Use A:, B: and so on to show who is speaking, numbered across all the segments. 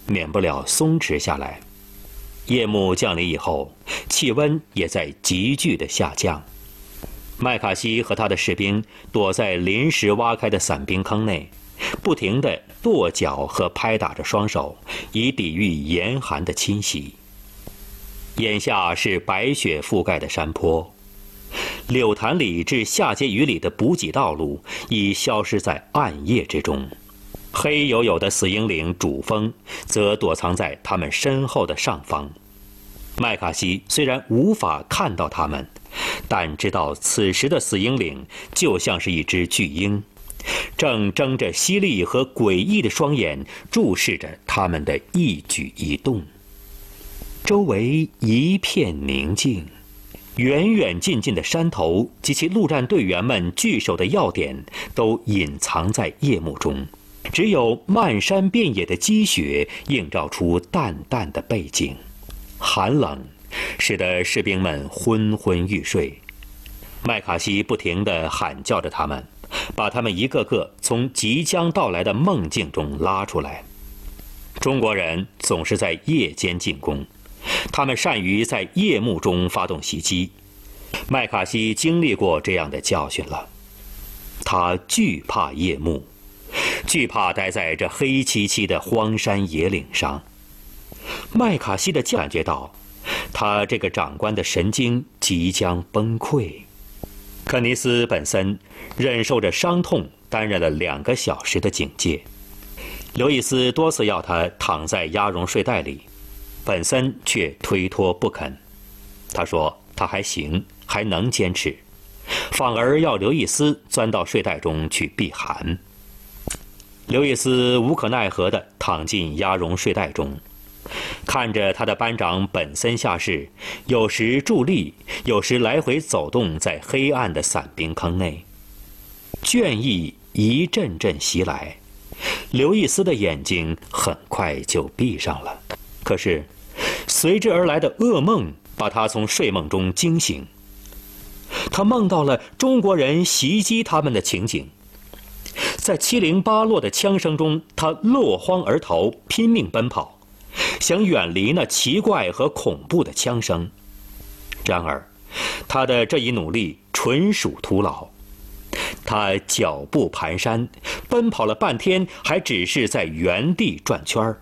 A: 免不了松弛下来。夜幕降临以后，气温也在急剧的下降。麦卡锡和他的士兵躲在临时挖开的散兵坑内，不停地跺脚和拍打着双手，以抵御严寒的侵袭。眼下是白雪覆盖的山坡，柳潭里至下碣隅里的补给道路已消失在暗夜之中。黑黝黝的死鹰岭主峰则躲藏在他们身后的上方。麦卡锡虽然无法看到他们，但知道此时的死鹰岭就像是一只巨鹰，正睁着犀利和诡异的双眼注视着他们的一举一动。周围一片宁静，远远近近的山头及其陆战队员们据守的要点都隐藏在夜幕中，只有漫山遍野的积雪映照出淡淡的背景。寒冷使得士兵们昏昏欲睡，麦卡锡不停地喊叫着他们，把他们一个个从即将到来的梦境中拉出来。中国人总是在夜间进攻，他们善于在夜幕中发动袭击。麦卡锡经历过这样的教训了，他惧怕夜幕，惧怕待在这黑漆漆的荒山野岭上。麦卡锡的感觉到，他这个长官的神经即将崩溃。肯尼斯·本森忍受着伤痛，担任了2个小时的警戒。刘易斯多次要他躺在鸭绒睡袋里，本森却推脱不肯。他说他还行，还能坚持，反而要刘易斯钻到睡袋中去避寒。刘易斯无可奈何地躺进鸭绒睡袋中，看着他的班长本森下士，有时伫立，有时来回走动在黑暗的散兵坑内。倦意一阵阵袭来，刘易斯的眼睛很快就闭上了。可是随之而来的噩梦把他从睡梦中惊醒。他梦到了中国人袭击他们的情景，在七零八落的枪声中，他落荒而逃，拼命奔跑，想远离那奇怪和恐怖的枪声。然而他的这一努力纯属徒劳，他脚步蹒跚，奔跑了半天，还只是在原地转圈儿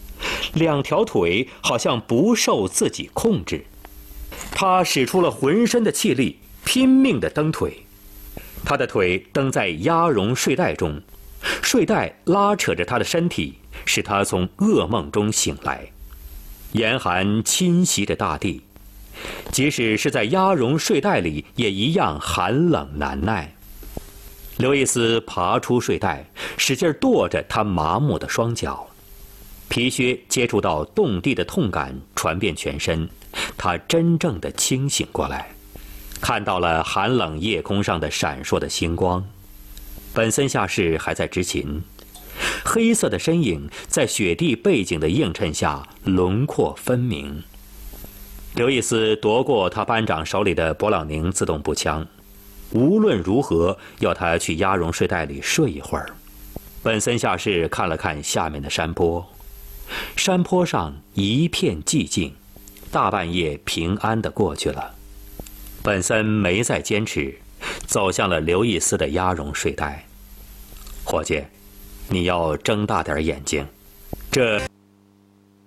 A: ，2条腿好像不受自己控制。他使出了浑身的气力，拼命地蹬腿。他的腿蹬在鸭绒睡袋中，睡袋拉扯着他的身体，使他从噩梦中醒来。严寒侵袭着大地，即使是在鸭绒睡袋里也一样寒冷难耐。刘易斯爬出睡袋，使劲跺着他麻木的双脚，皮靴接触到冻地的痛感传遍全身，他真正的清醒过来，看到了寒冷夜空上的闪烁的星光。本森下士还在执勤，黑色的身影在雪地背景的映衬下轮廓分明。刘易斯夺过他班长手里的勃朗宁自动步枪，无论如何要他去鸭绒睡袋里睡一会儿。本森下士看了看下面的山坡，山坡上一片寂静，大半夜平安地过去了。本森没再坚持，走向了刘易斯的鸭绒睡袋。伙计，你要睁大点眼睛，这